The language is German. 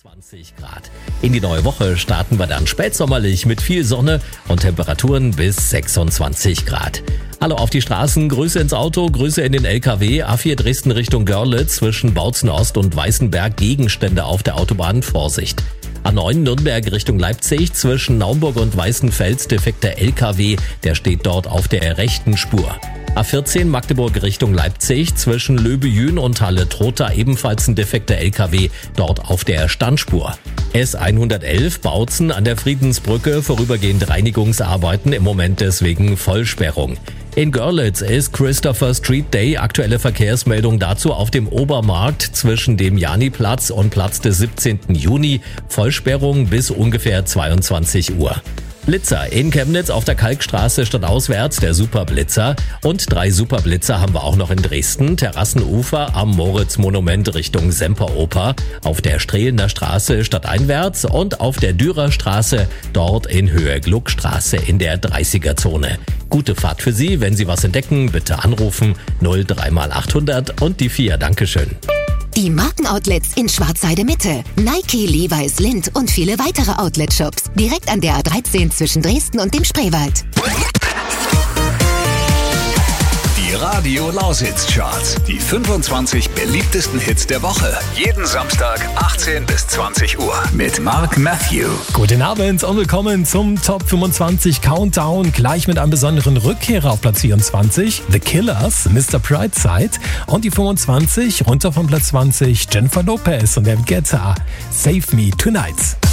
20 Grad. In die neue Woche starten wir dann spätsommerlich mit viel Sonne und Temperaturen bis 26 Grad. Hallo auf die Straßen, Grüße ins Auto, Grüße in den LKW. A4 Dresden Richtung Görlitz zwischen Bautzen Ost und Weißenberg Gegenstände auf der Autobahn, Vorsicht. A9 Nürnberg Richtung Leipzig zwischen Naumburg und Weißenfels defekter LKW, der steht dort auf der rechten Spur. A14 Magdeburg Richtung Leipzig zwischen Löbejün und Halle-Trotha ebenfalls ein defekter LKW, dort auf der Standspur. S111 Bautzen an der Friedensbrücke, vorübergehend Reinigungsarbeiten, im Moment deswegen Vollsperrung. In Görlitz ist Christopher Street Day, aktuelle Verkehrsmeldung dazu auf dem Obermarkt zwischen dem Janiplatz und Platz des 17. Juni, Vollsperrung bis ungefähr 22 Uhr. Blitzer in Chemnitz auf der Kalkstraße stadtauswärts, der Superblitzer. Und 3 Superblitzer haben wir auch noch in Dresden. Terrassenufer am Moritz-Monument Richtung Semperoper, auf der Strehlener Straße stadteinwärts und auf der Dürerstraße, dort in Höhe Gluckstraße in der 30er-Zone. Gute Fahrt für Sie, wenn Sie was entdecken, bitte anrufen 03x800 und die 4. Dankeschön. Die Markenoutlets in Schwarzheide Mitte, Nike, Levi's, Lindt und viele weitere Outlet-Shops. Direkt an der A13 zwischen Dresden und dem Spreewald. Die Radio Lausitz Charts. Die 25 beliebtesten Hits der Woche. Jeden Samstag 18 bis 20 Uhr. Mit Mark Matthew. Guten Abend und willkommen zum Top 25 Countdown. Gleich mit einem besonderen Rückkehrer auf Platz 24. The Killers, Mr. Brightside. Und die 25 runter von Platz 20. Jennifer Lopez und David Guetta. Save Me Tonight.